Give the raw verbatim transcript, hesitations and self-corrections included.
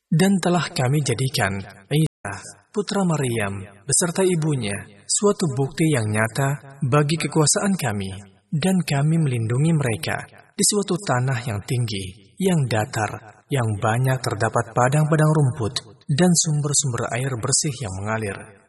Dan telah kami jadikan Isa, putra Maryam, beserta ibunya, suatu bukti yang nyata bagi kekuasaan kami, dan kami melindungi mereka di suatu tanah yang tinggi, yang datar, yang banyak terdapat padang-padang rumput, dan sumber-sumber air bersih yang mengalir.